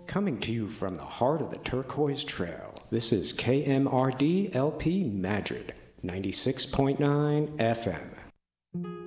Coming to you from the heart of the Turquoise Trail, this is KMRD LP Madrid, 96.9 FM.